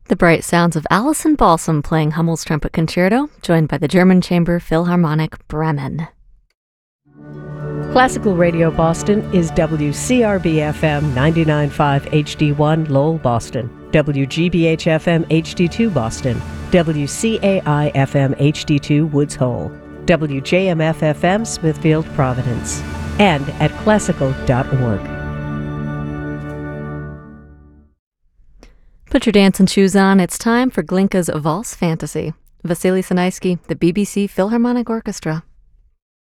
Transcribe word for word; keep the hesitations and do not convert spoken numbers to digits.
The bright sounds of Alison Balsam playing Hummel's Trumpet Concerto, joined by the German Chamber Philharmonic Bremen. Classical Radio Boston is W C R B F M ninety-nine point five H D one Lowell, Boston, W G B H F M H D two Boston, W C A I F M H D two Woods Hole, W J M F F M Smithfield, Providence, and at classical dot org. Put your dancing shoes on. It's time for Glinka's Valse Fantasy. Vasily Sanaisky, the B B C Philharmonic Orchestra.